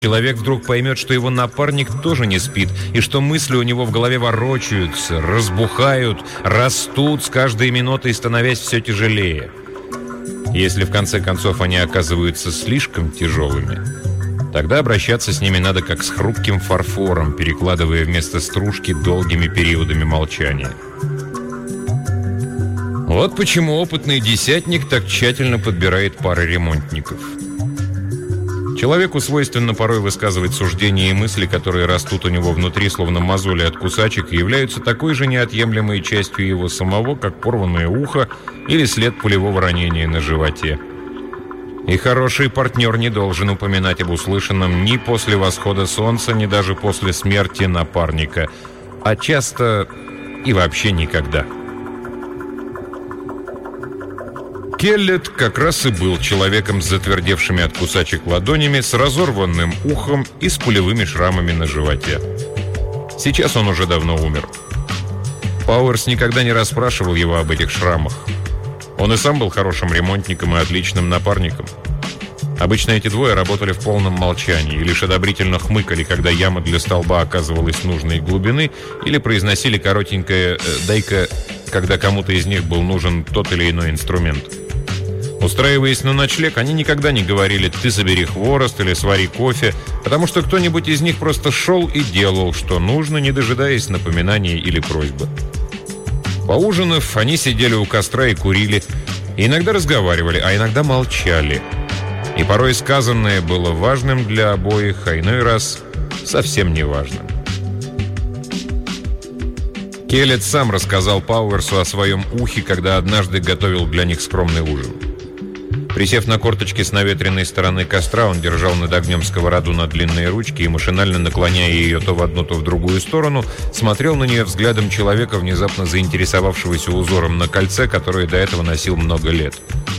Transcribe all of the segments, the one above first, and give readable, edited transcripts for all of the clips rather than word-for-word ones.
человек вдруг поймет, что его напарник тоже не спит, и что мысли у него в голове ворочаются, разбухают, растут с каждой минутой, становясь все тяжелее. Если в конце концов они оказываются слишком тяжелыми, тогда обращаться с ними надо как с хрупким фарфором, перекладывая вместо стружки долгими периодами молчания. Вот почему опытный десятник так тщательно подбирает пары ремонтников. Человеку свойственно порой высказывать суждения и мысли, которые растут у него внутри, словно мозоли от кусачек, и являются такой же неотъемлемой частью его самого, как порванное ухо или след пулевого ранения на животе. И хороший партнер не должен упоминать об услышанном ни после восхода солнца, ни даже после смерти напарника, а часто и вообще никогда. Келлет как раз и был человеком с затвердевшими от кусачек ладонями, с разорванным ухом и с пулевыми шрамами на животе. Сейчас он уже давно умер. Пауэрс никогда не расспрашивал его об этих шрамах. Он и сам был хорошим ремонтником и отличным напарником. Обычно эти двое работали в полном молчании и лишь одобрительно хмыкали, когда яма для столба оказывалась нужной глубины, или произносили коротенькое «дай-ка», когда кому-то из них был нужен тот или иной инструмент. Устраиваясь на ночлег, они никогда не говорили «ты собери хворост» или «свари кофе», потому что кто-нибудь из них просто шел и делал, что нужно, не дожидаясь напоминаний или просьбы. Поужинав, они сидели у костра и курили, и иногда разговаривали, а иногда молчали. И порой сказанное было важным для обоих, а иной раз совсем не важным. Келлет сам рассказал Пауэрсу о своем ухе, когда однажды готовил для них скромный ужин. Присев на корточки с наветренной стороны костра, он держал над огнем сковороду на длинные ручки и, машинально наклоняя ее то в одну, то в другую сторону, смотрел на нее взглядом человека, внезапно заинтересовавшегося узором на кольце, которое до этого носил много лет.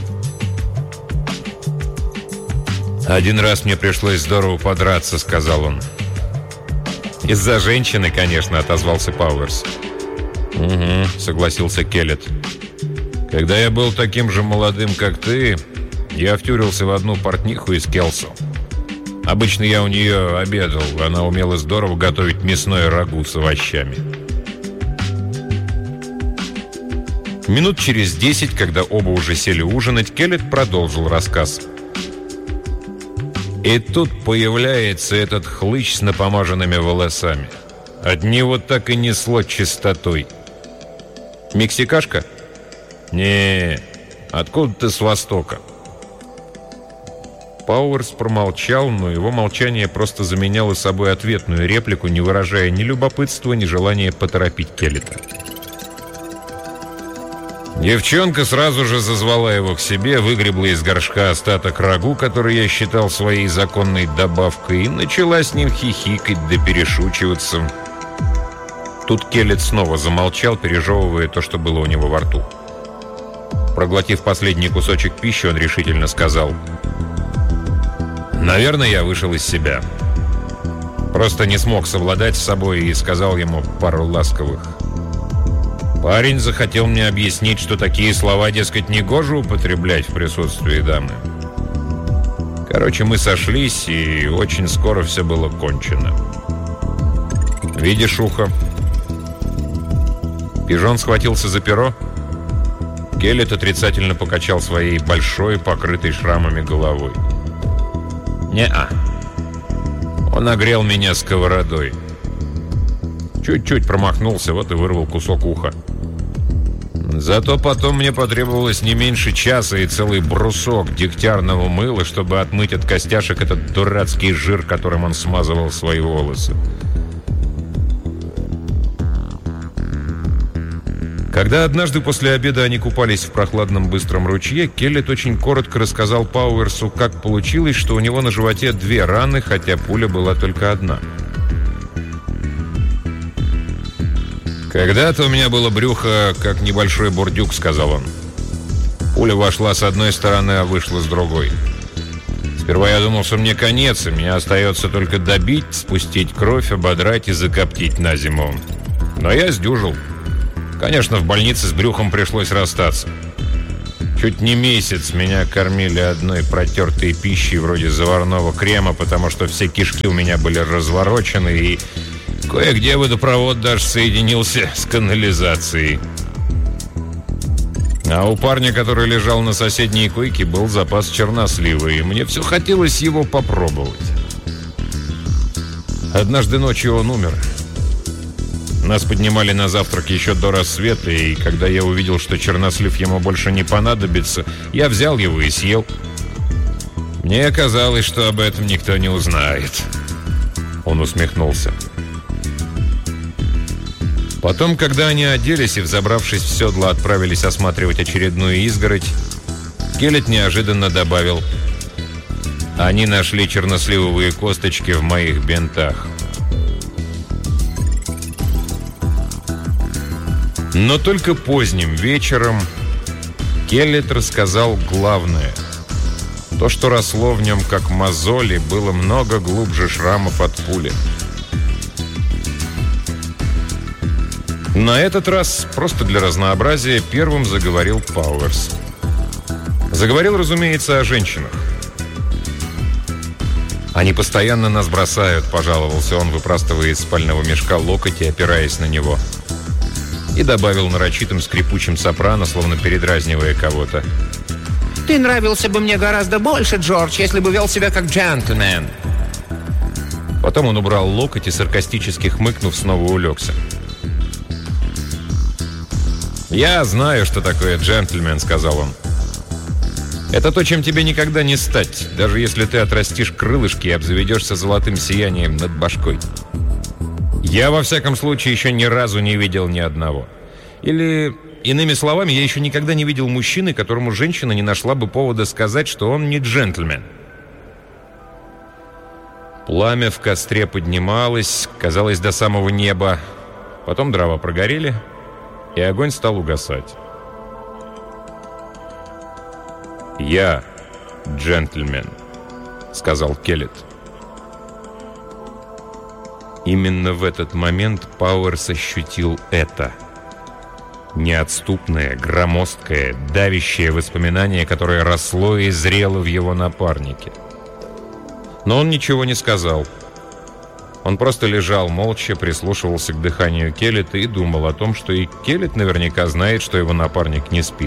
«Один раз мне пришлось здорово подраться», — сказал он. «Из-за женщины, конечно», — отозвался Пауэрс. «Угу», — согласился Келлет. «Когда я был таким же молодым, как ты, я втюрился в одну портниху из Келсо. Обычно я у нее обедал, она умела здорово готовить мясное рагу с овощами». Минут через 10, когда оба уже сели ужинать, Келлет продолжил рассказ. И тут появляется этот хлыщ с напомаженными волосами. От него так и несло чистотой. «Мексикашка?» «Не, откуда-то с востока». Пауэрс промолчал, но его молчание просто заменяло собой ответную реплику, не выражая ни любопытства, ни желания поторопить Келлета. Девчонка сразу же зазвала его к себе, выгребла из горшка остаток рагу, который я считал своей законной добавкой, и начала с ним хихикать да перешучиваться. Тут Келлет снова замолчал, пережевывая то, что было у него во рту. Проглотив последний кусочек пищи, он решительно сказал: «Наверное, я вышел из себя. Просто не смог совладать с собой и сказал ему пару ласковых. Парень захотел мне объяснить, что такие слова, дескать, негоже употреблять в присутствии дамы. Короче, мы сошлись, и очень скоро все было кончено. Видишь ухо?» Пижон схватился за перо. Келлет отрицательно покачал своей большой, покрытой шрамами головой. «Не-а. Он огрел меня сковородой. Чуть-чуть промахнулся, вот и вырвал кусок уха. Зато потом мне потребовалось не меньше часа и целый брусок дегтярного мыла, чтобы отмыть от костяшек этот дурацкий жир, которым он смазывал свои волосы. Когда однажды после обеда они купались в прохладном быстром ручье, Келлет очень коротко рассказал Пауэрсу, как получилось, что у него на животе 2 раны, хотя пуля была только одна. «Когда-то у меня было брюхо, как небольшой бурдюк», — сказал он. «Пуля вошла с одной стороны, а вышла с другой. Сперва я думал, что мне конец, и мне остается только добить, спустить кровь, ободрать и закоптить на зиму. Но я сдюжил. Конечно, в больнице с брюхом пришлось расстаться. Чуть не месяц меня кормили одной протертой пищей вроде заварного крема, потому что все кишки у меня были разворочены, и кое-где водопровод даже соединился с канализацией. А у парня, который лежал на соседней койке, был запас чернослива, и мне все хотелось его попробовать. Однажды ночью он умер. Нас поднимали на завтрак еще до рассвета, и когда я увидел, что чернослив ему больше не понадобится, я взял его и съел. Мне казалось, что об этом никто не узнает. Он усмехнулся. Потом, когда они оделись и, взобравшись в седло, отправились осматривать очередную изгородь, Келлет неожиданно добавил: «Они нашли черносливовые косточки в моих бинтах». Но только поздним вечером Келлет рассказал главное. То, что росло в нем как мозоли, было много глубже шрамов от пули. На этот раз, просто для разнообразия, первым заговорил Пауэрс. Заговорил, разумеется, о женщинах. «Они постоянно нас бросают», — пожаловался он, выпрастывая из спального мешка локоть и опираясь на него. И добавил нарочитым скрипучим сопрано, словно передразнивая кого-то: «Ты нравился бы мне гораздо больше, Джордж, если бы вел себя как джентльмен». Потом он убрал локоть и, саркастически хмыкнув, снова улегся. «Я знаю, что такое джентльмен», — сказал он. «Это то, чем тебе никогда не стать, даже если ты отрастишь крылышки и обзаведешься золотым сиянием над башкой. Я, во всяком случае, еще ни разу не видел ни одного. Или, иными словами, я еще никогда не видел мужчины, которому женщина не нашла бы повода сказать, что он не джентльмен». Пламя в костре поднималось, казалось, до самого неба. Потом дрова прогорели, и огонь стал угасать. «Я джентльмен», — сказал Келлет. Именно в этот момент Пауэрс ощутил это. Неотступное, громоздкое, давящее воспоминание, которое росло и зрело в его напарнике. Но он ничего не сказал. Он просто лежал молча, прислушивался к дыханию Келлета и думал о том, что и Келлет наверняка знает, что его напарник не спит.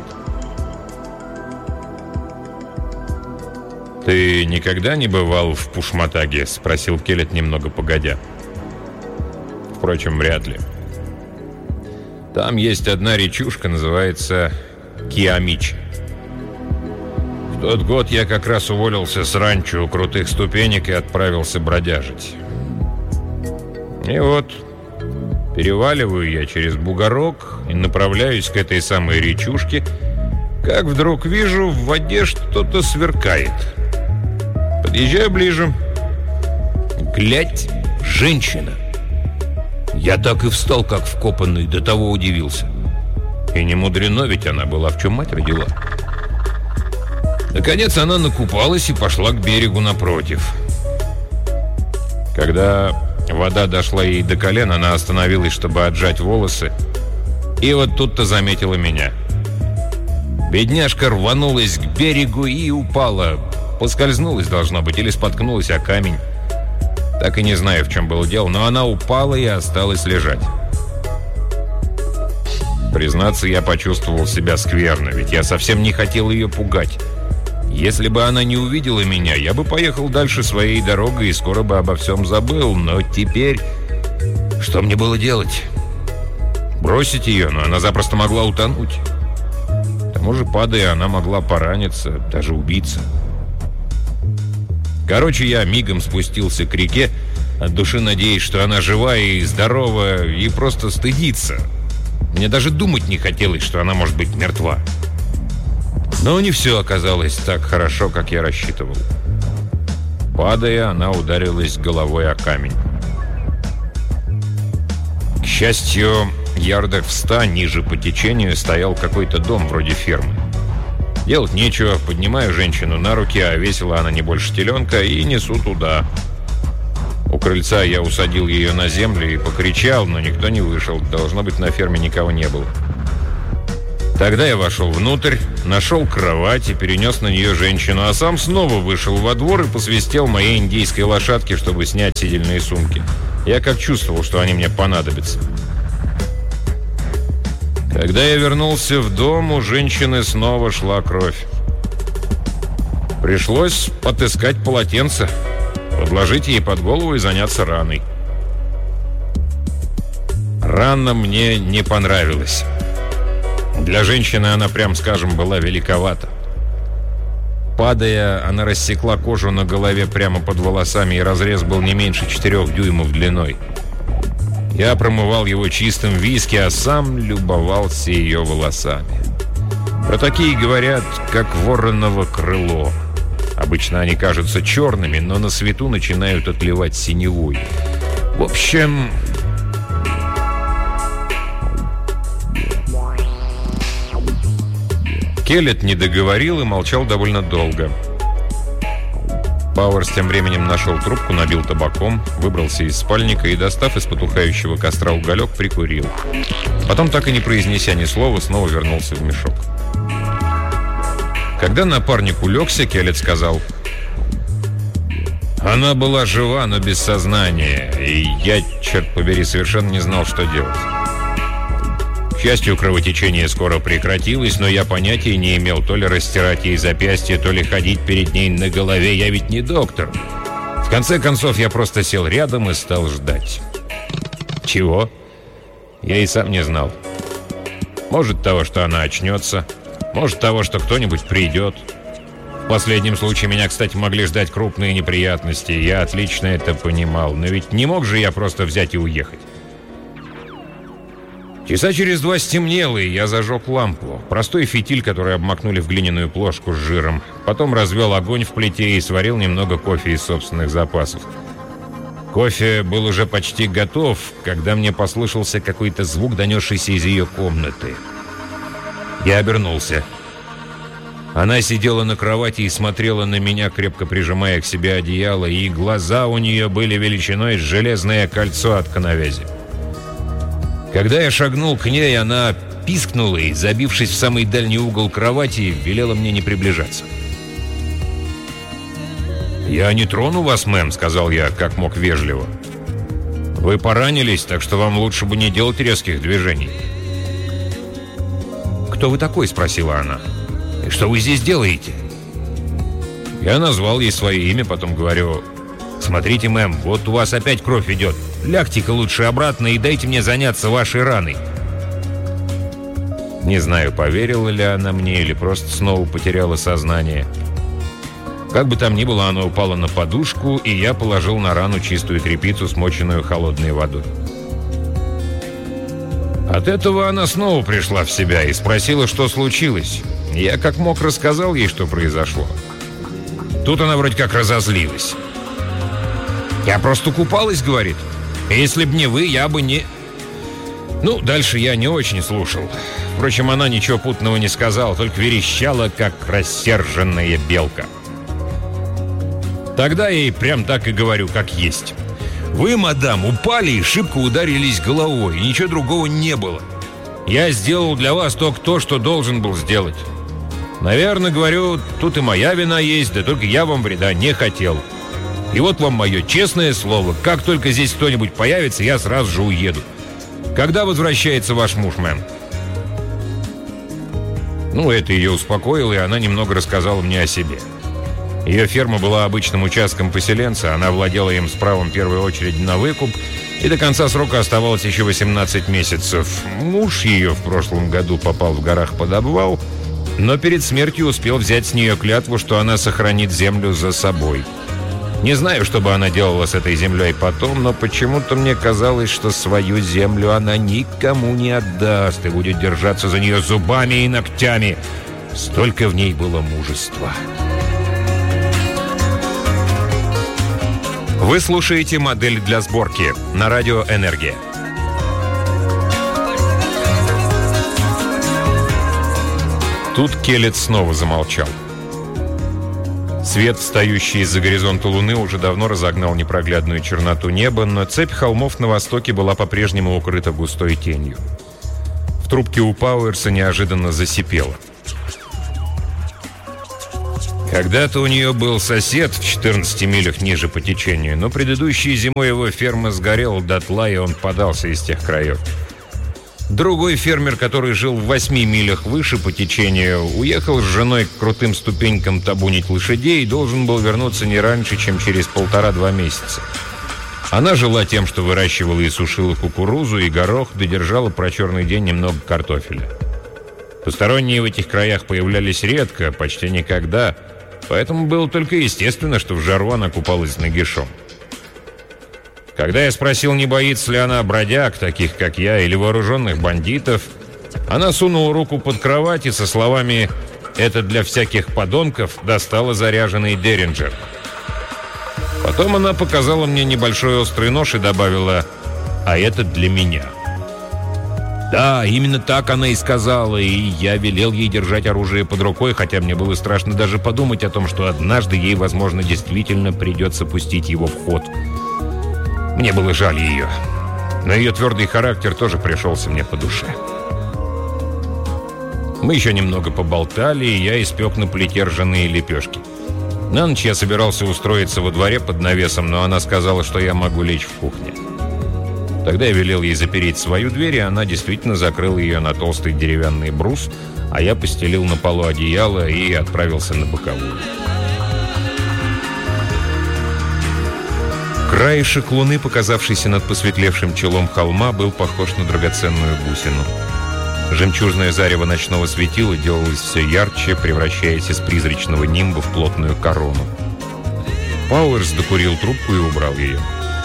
«Ты никогда не бывал в Пушматаге?» — спросил Келлет немного погодя. «Впрочем, вряд ли. Там есть одна речушка, называется Киамичи. В тот год я как раз уволился с ранчо у крутых ступенек и отправился бродяжить. И вот переваливаю я через бугорок и направляюсь к этой самой речушке, как вдруг вижу, в воде что-то сверкает. Подъезжаю ближе. Глядь, женщина. Я так и встал, как вкопанный, до того удивился. И не мудрено, ведь она была, в чем мать родила. Наконец она накупалась и пошла к берегу напротив. Когда вода дошла ей до колен, она остановилась, чтобы отжать волосы. И вот тут-то заметила меня. Бедняжка рванулась к берегу и упала. Поскользнулась, должно быть, или споткнулась о камень. Так и не знаю, в чем было дело, но она упала и осталась лежать. Признаться, я почувствовал себя скверно, ведь я совсем не хотел ее пугать. Если бы она не увидела меня, я бы поехал дальше своей дорогой и скоро бы обо всем забыл. Но теперь... Что мне было делать? Бросить ее, но она запросто могла утонуть. К тому же, падая, она могла пораниться, даже убиться. Короче, я мигом спустился к реке, от души надеясь, что она жива и здорова, и просто стыдится. Мне даже думать не хотелось, что она может быть мертва. Но не все оказалось так хорошо, как я рассчитывал. Падая, она ударилась головой о камень. К счастью, ярдах в 100 ниже по течению стоял какой-то дом вроде фермы. Делать нечего, поднимаю женщину на руки, а весила она не больше теленка, и несу туда. У крыльца я усадил ее на землю и покричал, но никто не вышел. Должно быть, на ферме никого не было. Тогда я вошел внутрь, нашел кровать и перенес на нее женщину, а сам снова вышел во двор и посвистел моей индейской лошадке, чтобы снять сидельные сумки. Я как чувствовал, что они мне понадобятся. Когда я вернулся в дом, у женщины снова шла кровь. Пришлось отыскать полотенце, подложить ей под голову и заняться раной. Рана мне не понравилась. Для женщины она, прям скажем, была великовата. Падая, она рассекла кожу на голове прямо под волосами, и разрез был не меньше 4 дюймов длиной. Я промывал его чистым виски, а сам любовался ее волосами. Про такие говорят, как вороново крыло. Обычно они кажутся черными, но на свету начинают отливать синевой. В общем... Келлет не договорил и молчал довольно долго. Пауэрс тем временем нашел трубку, набил табаком, выбрался из спальника и, достав из потухающего костра уголек, прикурил. Потом, так и не произнеся ни слова, снова вернулся в мешок. Когда напарник улегся, Келлет сказал: «Она была жива, но без сознания, и я, черт побери, совершенно не знал, что делать. К счастью, кровотечение скоро прекратилось, но я понятия не имел то ли растирать ей запястье, то ли ходить перед ней на голове. Я ведь не доктор. В конце концов, я просто сел рядом и стал ждать. Чего? Я и сам не знал. Может, того, что она очнется, может, того, что кто-нибудь придет. В последнем случае меня, кстати, могли ждать крупные неприятности. Я отлично это понимал. Но ведь не мог же я просто взять и уехать. Часа через 2 стемнело, и я зажег лампу. Простой фитиль, который обмакнули в глиняную плошку с жиром. Потом развел огонь в плите и сварил немного кофе из собственных запасов. Кофе был уже почти готов, когда мне послышался какой-то звук, донесшийся из ее комнаты. Я обернулся. Она сидела на кровати и смотрела на меня, крепко прижимая к себе одеяло, и глаза у нее были величиной с железное кольцо от коновязи. Когда я шагнул к ней, она пискнула и, забившись в самый дальний угол кровати, велела мне не приближаться. «Я не трону вас, мэм», — сказал я, как мог вежливо. «Вы поранились, так что вам лучше бы не делать резких движений». «Кто вы такой?» — спросила она. «И что вы здесь делаете?» Я назвал ей свое имя, потом говорю: «Смотрите, мэм, вот у вас опять кровь идет. Лягте-ка лучше обратно и дайте мне заняться вашей раной». Не знаю, поверила ли она мне или просто снова потеряла сознание. Как бы там ни было, она упала на подушку, и я положил на рану чистую тряпицу, смоченную холодной водой. От этого она снова пришла в себя и спросила, что случилось. Я как мог рассказал ей, что произошло. Тут она вроде как разозлилась. «Я просто купалась», — говорит. «Если б не вы, я бы не...» Ну, дальше я не очень слушал. Впрочем, она ничего путного не сказала, только верещала, как рассерженная белка. Тогда я ей прям так и говорю, как есть. «Вы, мадам, упали и шибко ударились головой, и ничего другого не было. Я сделал для вас только то, что должен был сделать. Наверное, говорю, тут и моя вина есть, да только я вам вреда не хотел. И вот вам мое честное слово, как только здесь кто-нибудь появится, я сразу же уеду. Когда возвращается ваш муж, мэм?» Ну, это ее успокоило, и она немного рассказала мне о себе. Ее ферма была обычным участком поселенца, она владела им с правом первой очереди на выкуп, и до конца срока оставалось еще 18 месяцев. Муж ее в прошлом году попал в горах под обвал, но перед смертью успел взять с нее клятву, что она сохранит землю за собой. Не знаю, что бы она делала с этой землей потом, но почему-то мне казалось, что свою землю она никому не отдаст и будет держаться за нее зубами и ногтями. Столько в ней было мужества. Вы слушаете «Модель для сборки» на радио «Энергия». Тут Келлет снова замолчал. Свет, встающий из-за горизонта луны, уже давно разогнал непроглядную черноту неба, но цепь холмов на востоке была по-прежнему укрыта густой тенью. В трубке у Пауэрса неожиданно засипело. Когда-то у нее был сосед в 14 милях ниже по течению, но предыдущей зимой его ферма сгорела дотла, и он подался из тех краев. Другой фермер, который жил в 8 милях выше по течению, уехал с женой к крутым ступенькам табунить лошадей и должен был вернуться не раньше, чем через 1,5-2 месяца. Она жила тем, что выращивала и сушила кукурузу и горох, да держала про черный день немного картофеля. Посторонние в этих краях появлялись редко, почти никогда, поэтому было только естественно, что в жару она купалась нагишом. Когда я спросил, не боится ли она бродяг, таких как я, или вооруженных бандитов, она сунула руку под кровать и со словами «это для всяких подонков» достала заряженный Деринджер. Потом она показала мне небольшой острый нож и добавила «а это для меня». Да, именно так она и сказала, и я велел ей держать оружие под рукой, хотя мне было страшно даже подумать о том, что однажды ей, возможно, действительно придется пустить его в ход. Мне было жаль ее, но ее твердый характер тоже пришелся мне по душе. Мы еще немного поболтали, и я испек на плите ржаные лепешки. На ночь я собирался устроиться во дворе под навесом, но она сказала, что я могу лечь в кухне. Тогда я велел ей запереть свою дверь, и она действительно закрыла ее на толстый деревянный брус, а я постелил на полу одеяло и отправился на боковую. Краешек луны, показавшийся над посветлевшим челом холма, был похож на драгоценную бусину. Жемчужное зарево ночного светила делалось все ярче, превращаясь из призрачного нимба в плотную корону. Пауэрс докурил трубку и убрал ее.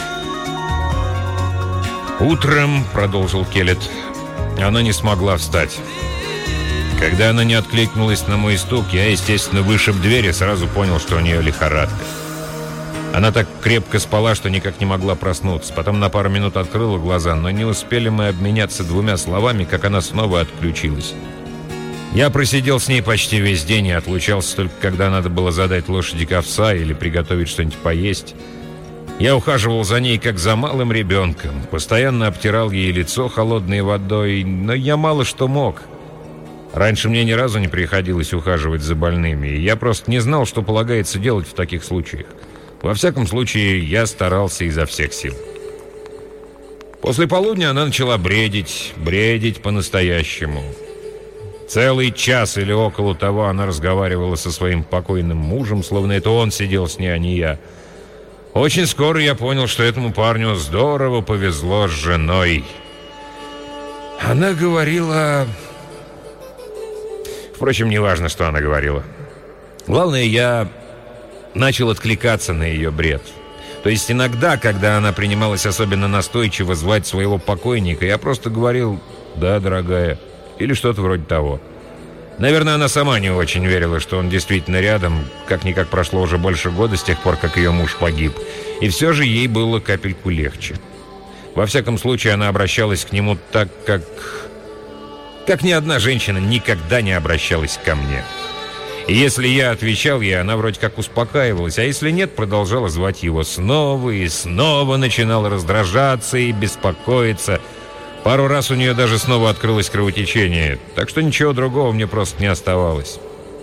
«Утром, — продолжил Келлет, — она не смогла встать. Когда она не откликнулась на мой стук, я, естественно, вышиб дверь и сразу понял, что у нее лихорадка. Она так крепко спала, что никак не могла проснуться. Потом на пару минут открыла глаза, но не успели мы обменяться 2 словами, как она снова отключилась. Я просидел с ней почти весь день и отлучался только, когда надо было задать лошади овса или приготовить что-нибудь поесть. Я ухаживал за ней, как за малым ребенком, постоянно обтирал ей лицо холодной водой, но я мало что мог. Раньше мне ни разу не приходилось ухаживать за больными, и я просто не знал, что полагается делать в таких случаях. Во всяком случае, я старался изо всех сил. После полудня она начала бредить по-настоящему. Целый час или около того она разговаривала со своим покойным мужем, словно это он сидел с ней, а не я. Очень скоро я понял, что этому парню здорово повезло с женой. Она говорила... Впрочем, неважно, что она говорила. Главное, я начал откликаться на ее бред. То есть иногда, когда она принималась особенно настойчиво звать своего покойника, я просто говорил «да, дорогая», или что-то вроде того. Наверное, она сама не очень верила, что он действительно рядом. Как-никак прошло уже больше года с тех пор, как ее муж погиб. И все же ей было капельку легче. Во всяком случае, она обращалась к нему так, как ни одна женщина никогда не обращалась ко мне. И если я отвечал ей, она вроде как успокаивалась, а если нет, продолжала звать его снова и снова, начинала раздражаться и беспокоиться. Пару раз у нее даже снова открылось кровотечение, так что ничего другого мне просто не оставалось.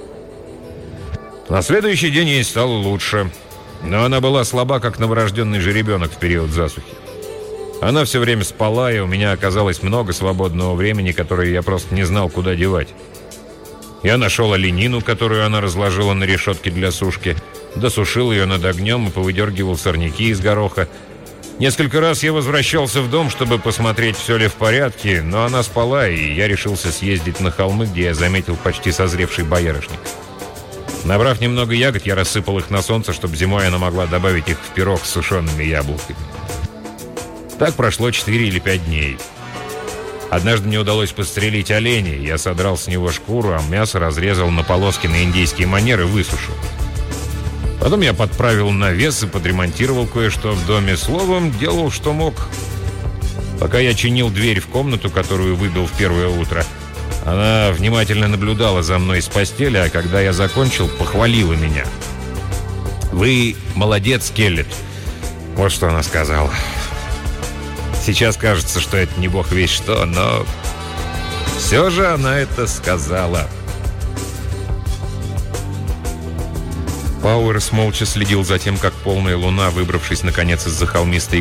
На следующий день ей стало лучше, но она была слаба, как новорожденный жеребенок в период засухи. Она все время спала, и у меня оказалось много свободного времени, которое я просто не знал, куда девать. Я нашел оленину, которую она разложила на решетке для сушки, досушил ее над огнем и повыдергивал сорняки из гороха. Несколько раз я возвращался в дом, чтобы посмотреть, все ли в порядке, но она спала, и я решился съездить на холмы, где я заметил почти созревший боярышник. Набрав немного ягод, я рассыпал их на солнце, чтобы зимой она могла добавить их в пирог с сушеными яблоками. Так прошло 4 или 5 дней. Однажды мне удалось подстрелить оленя, я содрал с него шкуру, а мясо разрезал на полоски на индейские манеры и высушил. Потом я подправил навес и подремонтировал кое-что в доме. Словом, делал, что мог. Пока я чинил дверь в комнату, которую выбил в первое утро, она внимательно наблюдала за мной с постели, а когда я закончил, похвалила меня. «Вы молодец, Келлет!» Вот что она сказала. Сейчас кажется, что это не бог весть что, но Все же она это сказала. Пауэрс молча следил за тем, как полная луна, выбравшись наконец из-за холмистой